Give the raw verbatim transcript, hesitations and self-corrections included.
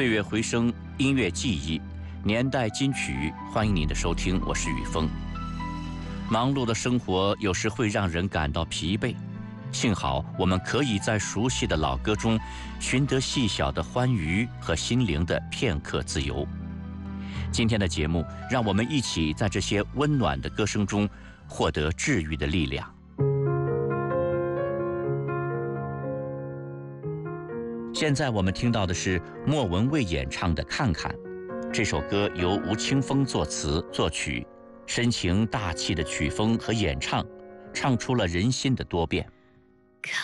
岁月回声，音乐记忆，年代金曲，欢迎您的收听，我是雨峰。忙碌的生活有时会让人感到疲惫，幸好我们可以在熟悉的老歌中寻得细小的欢愉和心灵的片刻自由。今天的节目，让我们一起在这些温暖的歌声中获得治愈的力量。现在我们听到的是莫文蔚演唱的《看看》，这首歌由吴青峰作词作曲，深情大气的曲风和演唱，唱出了人心的多变。